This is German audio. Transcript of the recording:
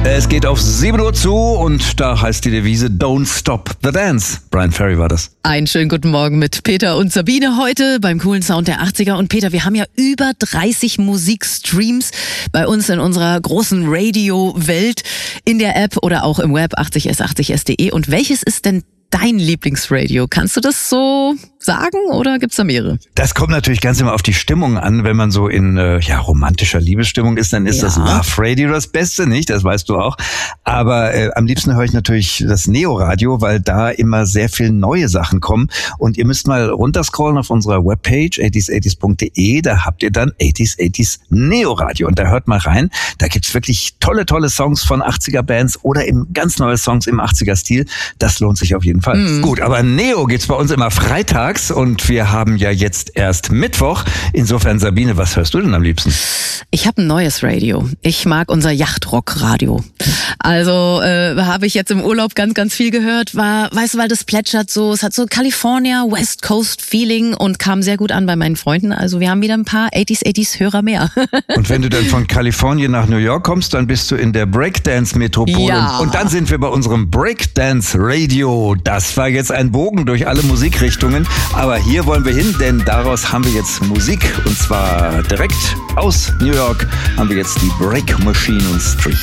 Es geht auf 7 Uhr zu und da heißt die Devise Don't Stop the Dance. Brian Ferry war das. Einen schönen guten Morgen mit Peter und Sabine heute beim coolen Sound der 80er. Und Peter, wir haben ja über 30 Musikstreams bei uns in unserer großen Radio-Welt in der App oder auch im Web 80s80s.de. Und welches ist denn dein Lieblingsradio? Kannst du das so sagen oder gibt's da mehrere? Das kommt natürlich ganz immer auf die Stimmung an. Wenn man so in romantischer Liebesstimmung ist, dann ist das Love Radio das Beste, nicht? Das weißt du auch. Aber am liebsten höre ich natürlich das Neo-Radio, weil da immer sehr viel neue Sachen kommen. Und ihr müsst mal runterscrollen auf unserer Webpage 80s80s.de. Da habt ihr dann 80s80s Neo-Radio. Und da hört mal rein. Da gibt's wirklich tolle Songs von 80er-Bands oder eben ganz neue Songs im 80er-Stil. Das lohnt sich auf jeden Fall. Gut, aber Neo gibt's bei uns immer freitags und wir haben ja jetzt erst Mittwoch. Insofern, Sabine, was hörst du denn am liebsten? Ich habe ein neues Radio. Ich mag unser Yachtrock-Radio. Also habe ich jetzt im Urlaub ganz viel gehört. Weißt du, weil das plätschert so, es hat so California West Coast Feeling und kam sehr gut an bei meinen Freunden. Also wir haben wieder ein paar 80s-80s-Hörer mehr. Und wenn du dann von Kalifornien nach New York kommst, dann bist du in der Breakdance-Metropole. Ja. Und dann sind wir bei unserem Breakdance-Radio. Das war jetzt ein Bogen durch alle Musikrichtungen. Aber hier wollen wir hin, denn daraus haben wir jetzt Musik. Und zwar direkt aus New York haben wir jetzt die Break Machine Street.